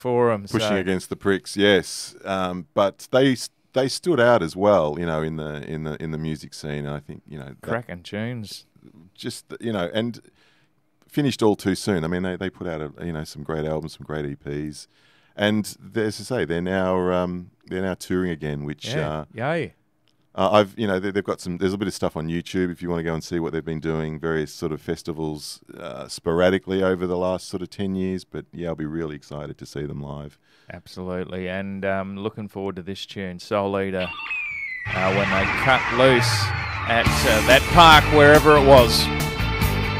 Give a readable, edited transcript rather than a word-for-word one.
for them. Pushing against the pricks, yes. But they stood out as well, you know, in the music scene. I think, you know, cracking tunes. Just, you know, and finished all too soon. I mean, they put out some great albums, some great EPs, and as I say, they're now touring again, which yay. they've got there's a bit of stuff on YouTube if you want to go and see what they've been doing, various sort of festivals sporadically over the last sort of 10 years. But yeah, I'll be really excited to see them live. Absolutely, and looking forward to this tune, Soul Eater, when they cut loose at that park, wherever it was.